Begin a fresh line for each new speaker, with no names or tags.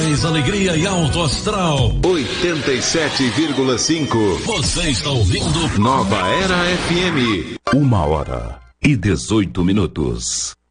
mais alegria e alto astral.
87,5.
Você está ouvindo
Nova Era FM.
1h18.